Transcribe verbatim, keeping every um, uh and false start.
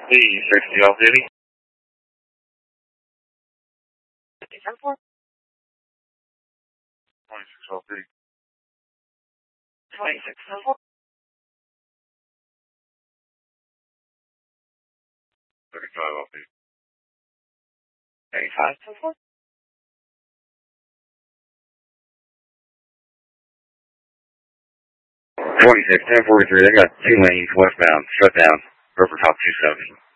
B, sixty off duty. ten four. twenty-six off duty. twenty-six ten four. thirty-five off duty. thirty-five ten four. twenty-six ten forty-three, they got two lanes westbound, shut down, over top two seventy.